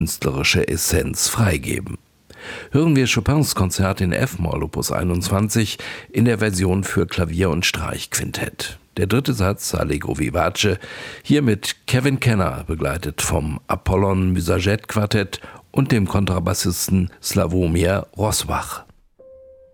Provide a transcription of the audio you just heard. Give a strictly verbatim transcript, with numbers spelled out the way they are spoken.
künstlerische Essenz freigeben. Hören wir Chopins Konzert in F-Moll Opus einundzwanzig in der Version für Klavier und Streichquintett. Der dritte Satz, Allegro vivace, hier mit Kevin Kenner, begleitet vom Apollon Musajet Quartett und dem Kontrabassisten Slawomir Rozwach.